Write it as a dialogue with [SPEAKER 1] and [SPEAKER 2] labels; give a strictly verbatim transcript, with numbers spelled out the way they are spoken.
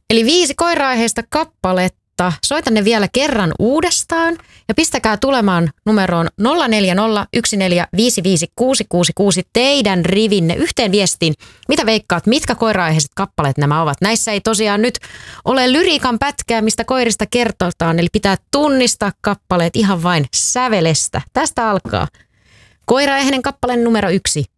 [SPEAKER 1] Eli viisi koira-aiheista kappaletta. Soita ne vielä kerran uudestaan ja pistäkää tulemaan numeroon nolla neljä nolla yksi neljä viisi viisi kuusi kuusi kuusi teidän rivinne yhteen viestiin. Mitä veikkaat, mitkä koira-aiheiset kappaleet nämä ovat? Näissä ei tosiaan nyt ole lyriikan pätkää, mistä koirista kertotaan, eli pitää tunnistaa kappaleet ihan vain sävelestä. Tästä alkaa koira-aiheinen kappale numero yksi.